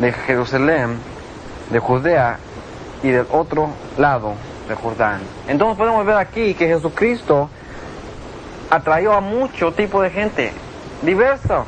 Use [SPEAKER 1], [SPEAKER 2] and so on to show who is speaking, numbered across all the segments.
[SPEAKER 1] de Jerusalén, de Judea y del otro lado de Jordán. Entonces podemos ver aquí que Jesucristo atrayó a mucho tipo de gente diversa,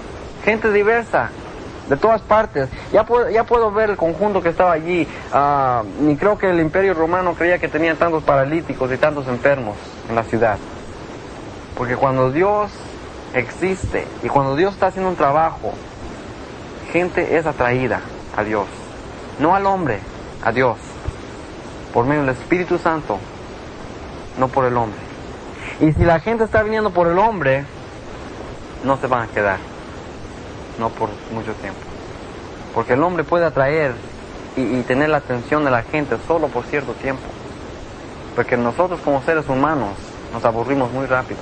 [SPEAKER 1] de todas partes. Ya puedo ver el conjunto que estaba allí. Ni creo que el Imperio Romano creía que tenía tantos paralíticos y tantos enfermos en la ciudad. Porque cuando Dios existe y cuando Dios está haciendo un trabajo, gente es atraída a Dios, no al hombre, a Dios, por medio del Espíritu Santo, no por el hombre. Y si la gente está viniendo por el hombre, no se van a quedar, no por mucho tiempo, porque el hombre puede atraer y tener la atención de la gente solo por cierto tiempo, porque nosotros como seres humanos nos aburrimos muy rápido.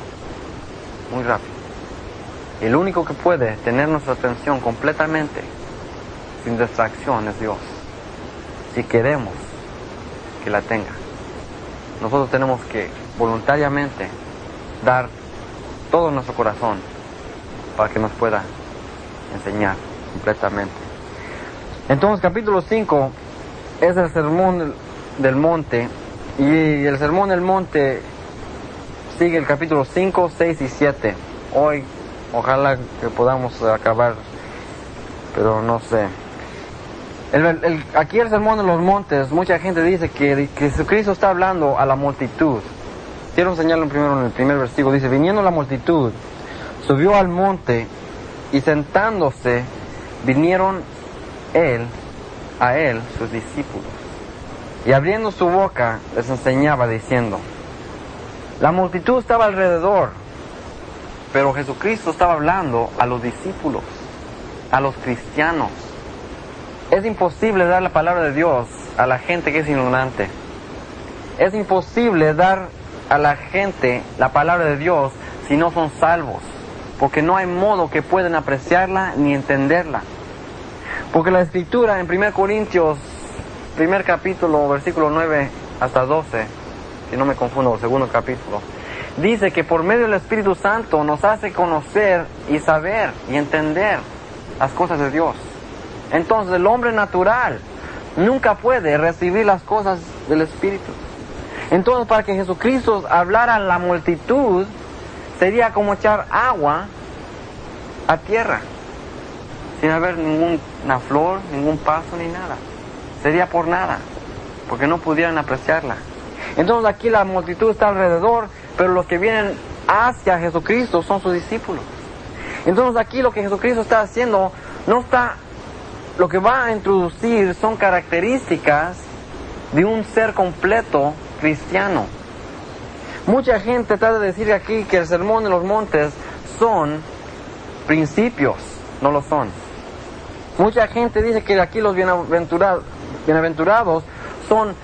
[SPEAKER 1] Y el único que puede tener nuestra atención completamente sin distracción es Dios, si queremos que la tenga. Nosotros tenemos que voluntariamente dar todo nuestro corazón para que nos pueda enseñar completamente. Entonces capítulo 5 es el sermón del monte, y el sermón del monte sigue el capítulo 5, 6 y 7. Hoy ojalá que podamos acabar, pero no sé. Aquí el sermón de los montes, mucha gente dice que Jesucristo está hablando a la multitud. Quiero enseñarlo primero en el primer versículo. Dice: viniendo la multitud, subió al monte, y sentándose, vinieron a él sus discípulos. Y abriendo su boca, les enseñaba diciendo. La multitud estaba alrededor, pero Jesucristo estaba hablando a los discípulos, a los cristianos. Es imposible dar la palabra de Dios a la gente que es ignorante. Es imposible dar a la gente la palabra de Dios si no son salvos, porque no hay modo que puedan apreciarla ni entenderla. Porque la Escritura en 1 Corintios, primer capítulo, versículo 9 hasta 12, si no me confundo, el segundo capítulo, dice que por medio del Espíritu Santo nos hace conocer y saber y entender las cosas de Dios. Entonces el hombre natural nunca puede recibir las cosas del Espíritu. Entonces para que Jesucristo hablara a la multitud sería como echar agua a tierra, sin haber ninguna flor, ningún paso ni nada. Sería por nada, porque no pudieran apreciarla. Entonces aquí la multitud está alrededor, pero los que vienen hacia Jesucristo son sus discípulos. Entonces aquí lo que Jesucristo está haciendo, lo que va a introducir son características de un ser completo cristiano. Mucha gente trata de decir aquí que el sermón de los montes son principios, no lo son. Mucha gente dice que aquí los bienaventurados son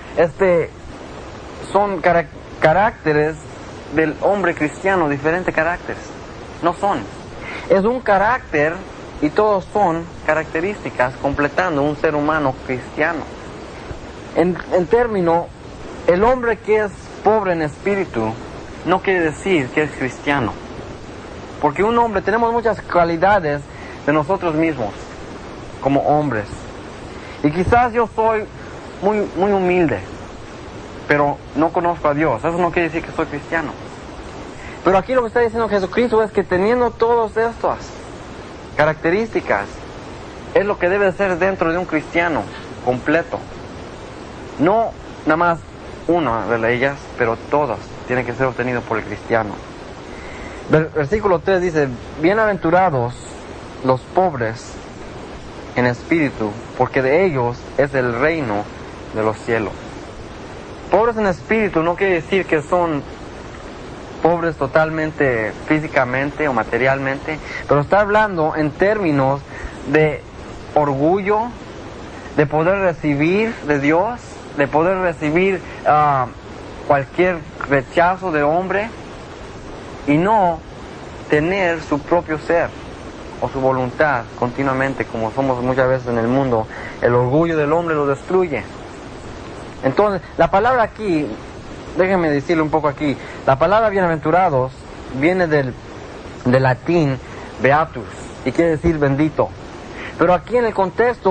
[SPEAKER 1] caracteres del hombre cristiano, diferentes caracteres. No son. Es un carácter y todos son características completando un ser humano cristiano. En término, el hombre que es pobre en espíritu no quiere decir que es cristiano. Porque un hombre, tenemos muchas cualidades de nosotros mismos como hombres. Y quizás yo soy muy humilde, pero no conozco a Dios. Eso no quiere decir que soy cristiano. Pero aquí lo que está diciendo Jesucristo es que teniendo todas estas características, es lo que debe ser dentro de un cristiano completo. No nada más una de ellas, pero todas tienen que ser obtenidas por el cristiano. Versículo 3 dice: bienaventurados los pobres en espíritu, porque de ellos es el reino de los cielos. Pobres en espíritu no quiere decir que son pobres totalmente físicamente o materialmente, pero está hablando en términos de orgullo, de poder recibir de Dios, de poder recibir cualquier rechazo de hombre y no tener su propio ser o su voluntad continuamente, como somos muchas veces en el mundo. El orgullo del hombre lo destruye. Entonces, la palabra aquí, déjenme decirle un poco aquí, la palabra bienaventurados viene del latín beatus y quiere decir bendito. Pero aquí en el contexto